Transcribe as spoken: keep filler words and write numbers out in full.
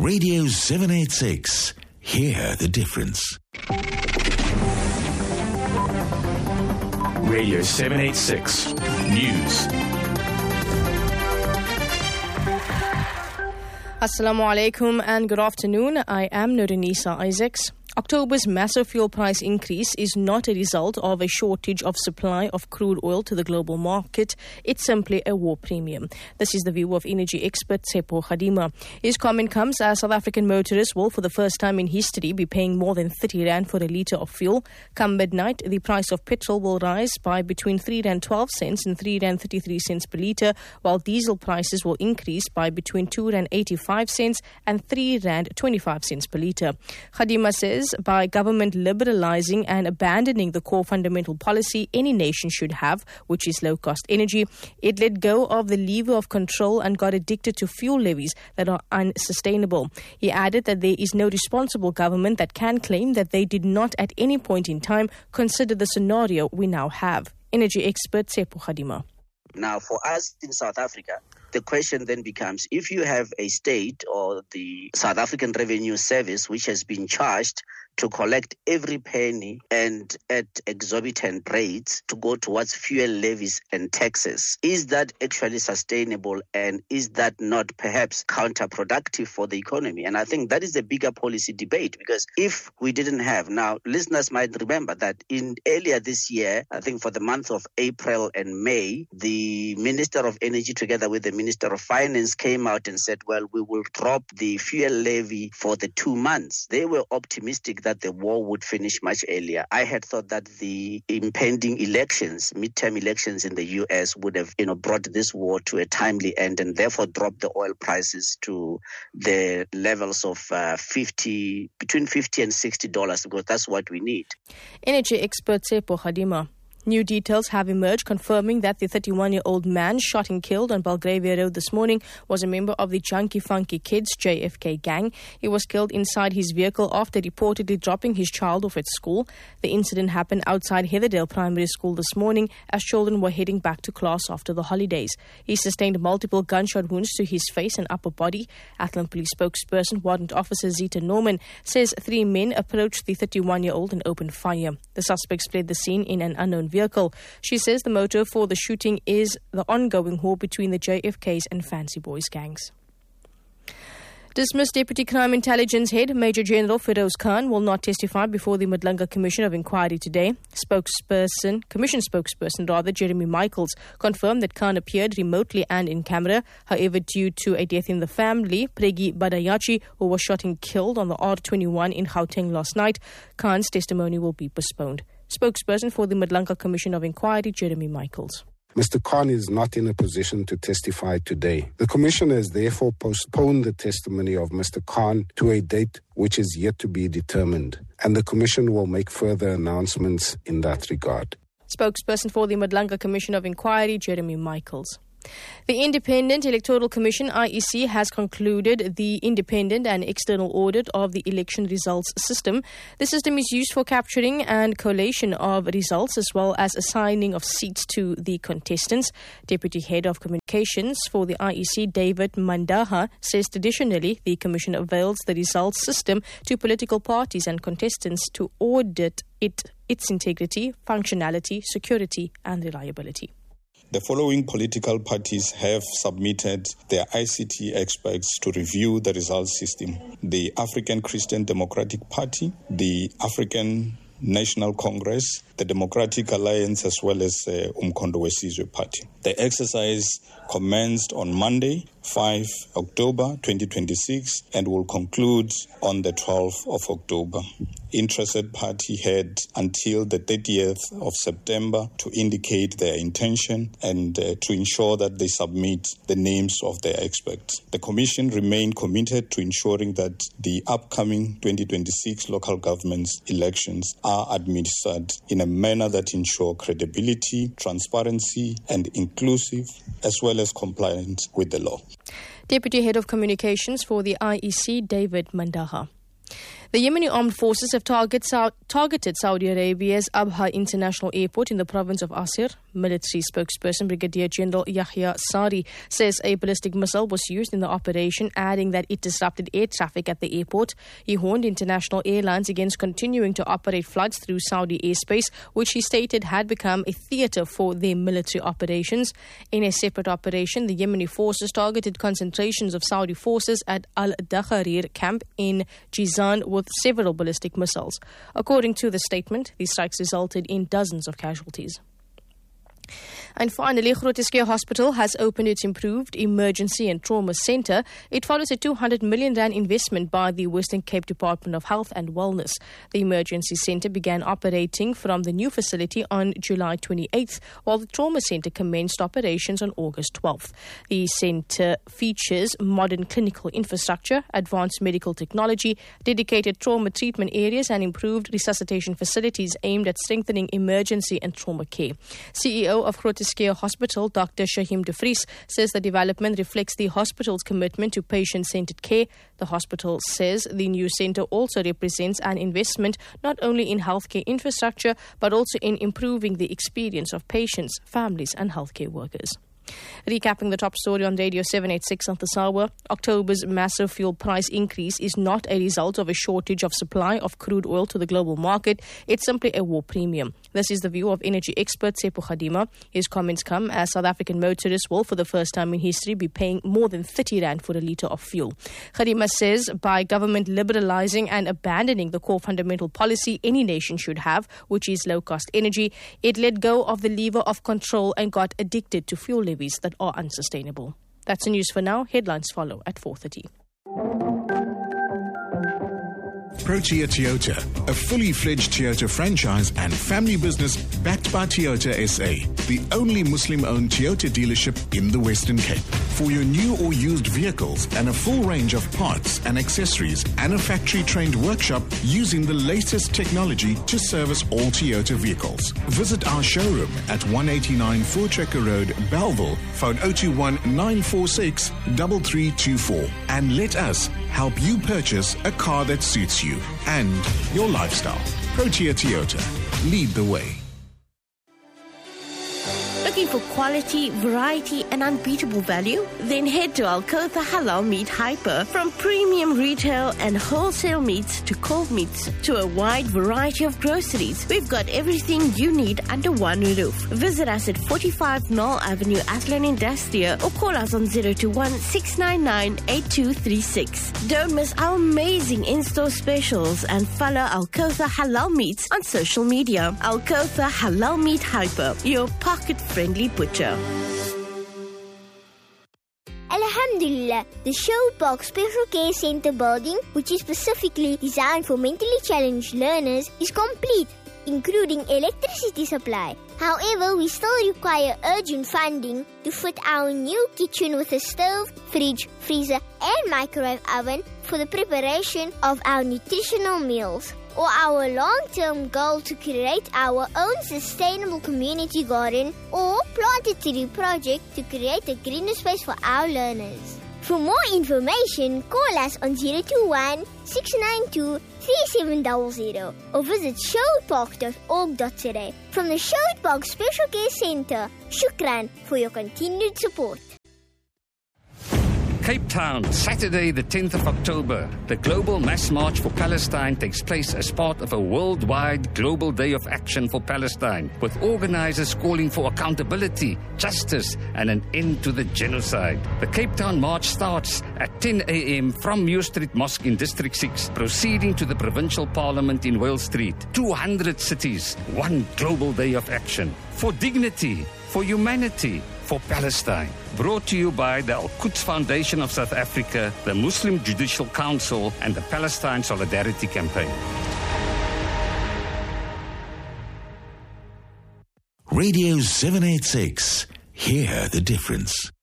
Radio seven eighty-six. Hear the difference. Radio seven eighty-six News. Assalamu alaikum and good afternoon. I am Nurinisa Isaacs. October's massive fuel price increase is not a result of a shortage of supply of crude oil to the global market. It's simply a war premium. This is the view of energy expert Tsepo Khadima. His comment comes as South African motorists will, for the first time in history, be paying more than thirty rand for a litre of fuel. Come midnight, the price of petrol will rise by between three rand twelve cents and three rand thirty-three cents per litre, while diesel prices will increase by between two rand eighty-five cents and three rand twenty-five cents per litre. Khadima says by government liberalising and abandoning the core fundamental policy any nation should have, which is low-cost energy, it let go of the lever of control and got addicted to fuel levies that are unsustainable. He added that there is no responsible government that can claim that they did not at any point in time consider the scenario we now have. Energy expert Tsepo Khadima. Now, for us in South Africa, the question then becomes, if you have a state or the South African Revenue Service which has been charged to collect every penny and at exorbitant rates to go towards fuel levies and taxes, is that actually sustainable, and is that not perhaps counterproductive for the economy? And I think that is a bigger policy debate, because if we didn't have, now listeners might remember that in earlier this year, I think for the month of April and May, the Minister of Energy together with the Minister of Finance came out and said, well, we will drop the fuel levy for the two months. They were optimistic that the war would finish much earlier. I had thought that the impending elections, midterm elections in the U S would have, you know, brought this war to a timely end and therefore dropped the oil prices to the levels of uh, fifty, between fifty and sixty dollars, because that's what we need. Energy expert Tsepo Khadima. New details have emerged confirming that the thirty-one-year-old man shot and killed on Belgravia Road this morning was a member of the Junkie Funky Kids J F K gang. He was killed inside his vehicle after reportedly dropping his child off at school. The incident happened outside Heatherdale Primary School this morning as children were heading back to class after the holidays. He sustained multiple gunshot wounds to his face and upper body. Athlone Police spokesperson, Warrant Officer Zita Norman, says three men approached the thirty-one-year-old and opened fire. The suspects fled the scene in an unknown vehicle. She says the motive for the shooting is the ongoing war between the J F Ks and Fancy Boys gangs. Dismissed Deputy Crime Intelligence Head Major General Feroz Khan will not testify before the Madlanga Commission of Inquiry today. Spokesperson, Commission spokesperson rather, Jeremy Michaels, confirmed that Khan appeared remotely and in camera. However, due to a death in the family, Pregi Badayachi, who was shot and killed on the R twenty-one in Gauteng last night, Khan's testimony will be postponed. Spokesperson for the Madlanga Commission of Inquiry, Jeremy Michaels. Mister Khan is not in a position to testify today. The Commission has therefore postponed the testimony of Mister Khan to a date which is yet to be determined, and the Commission will make further announcements in that regard. Spokesperson for the Madlanga Commission of Inquiry, Jeremy Michaels. The Independent Electoral Commission, I E C, has concluded the independent and external audit of the election results system. The system is used for capturing and collation of results as well as assigning of seats to the contestants. Deputy Head of Communications for the I E C, David Mandaha, says traditionally the Commission avails the results system to political parties and contestants to audit it, its integrity, functionality, security and reliability. The following political parties have submitted their I C T experts to review the results system: the African Christian Democratic Party, the African National Congress, the Democratic Alliance, as well as the uh, Umkhonto weSizwe Party. The exercise commenced on Monday, the fifth of October twenty twenty-six, and will conclude on the twelfth of October. Interested party had until the thirtieth of September to indicate their intention and uh, to ensure that they submit the names of their experts. The Commission remained committed to ensuring that the upcoming twenty twenty-six local governments elections are administered in a manner that ensure credibility, transparency, and inclusive, as well as compliance with the law. Deputy Head of Communications for the I E C, David Mandaha. The Yemeni armed forces have target, targeted Saudi Arabia's Abha International Airport in the province of Asir. Military spokesperson Brigadier General Yahya Sari says a ballistic missile was used in the operation, adding that it disrupted air traffic at the airport. He warned international airlines against continuing to operate flights through Saudi airspace, which he stated had become a theatre for their military operations. In a separate operation, the Yemeni forces targeted concentrations of Saudi forces at Al-Dakharir camp in Jizan with several ballistic missiles. According to the statement, these strikes resulted in dozens of casualties. And finally, Groote Schuur Hospital has opened its improved emergency and trauma centre. It follows a two hundred million rand investment by the Western Cape Department of Health and Wellness. The emergency centre began operating from the new facility on July twenty-eighth, while the trauma centre commenced operations on August twelfth. The centre features modern clinical infrastructure, advanced medical technology, dedicated trauma treatment areas and improved resuscitation facilities aimed at strengthening emergency and trauma care. C E O of Groote Schuur Hospital, Doctor Shahim de Vries, says the development reflects the hospital's commitment to patient-centered care. The hospital says the new centre also represents an investment not only in healthcare infrastructure but also in improving the experience of patients, families and healthcare workers. Recapping the top story on Radio seven eighty-six at this hour, October's massive fuel price increase is not a result of a shortage of supply of crude oil to the global market. It's simply a war premium. This is the view of energy expert Tsepo Khadima. His comments come as South African motorists will for the first time in history be paying more than thirty rand for a litre of fuel. Khadima says by government liberalising and abandoning the core fundamental policy any nation should have, which is low-cost energy, it let go of the lever of control and got addicted to fuel levies that are unsustainable. That's the news for now. Headlines follow at four thirty. Protea Toyota, a fully fledged Toyota franchise and family business backed by Toyota S A, the only Muslim-owned Toyota dealership in the Western Cape. For your new or used vehicles and a full range of parts and accessories and a factory-trained workshop using the latest technology to service all Toyota vehicles. Visit our showroom at one eighty-nine Voortrekker Road, Bellville, phone zero two one nine four six three three two four and let us help you purchase a car that suits you and your lifestyle. Protea Toyota. Lead the way. Looking for quality, variety and unbeatable value? Then head to Alcotha Halal Meat Hyper. From premium retail and wholesale meats to cold meats to a wide variety of groceries, we've got everything you need under one roof. Visit us at forty-five Knoll Avenue, Athlone Industria, or call us on zero two one six nine nine eight two three six. Don't miss our amazing in-store specials and follow Alcotha Halal Meats on social media. Alcotha Halal Meat Hyper, your pocket-friendly butcher. Alhamdulillah, the Showbox Special Care Center building, which is specifically designed for mentally challenged learners, is complete, including electricity supply. However, we still require urgent funding to fit our new kitchen with a stove, fridge, freezer and microwave oven for the preparation of our nutritional meals, or our long-term goal to create our own sustainable community garden or plant a tree project to create a greener space for our learners. For more information, call us on zero two one six nine two three seven zero zero or visit showpark dot org dot za. From the Showpark Special Care Center, shukran for your continued support. Cape Town, Saturday the tenth of October. The Global Mass March for Palestine takes place as part of a worldwide global day of action for Palestine, with organizers calling for accountability, justice and an end to the genocide. The Cape Town March starts at ten a.m. from Muir Street Mosque in District six, proceeding to the Provincial Parliament in Wales Street. two hundred cities, one global day of action. For dignity, for humanity, for Palestine. Brought to you by the Al-Quds Foundation of South Africa, the Muslim Judicial Council and the Palestine Solidarity Campaign. Radio seven eighty-six. Hear the difference.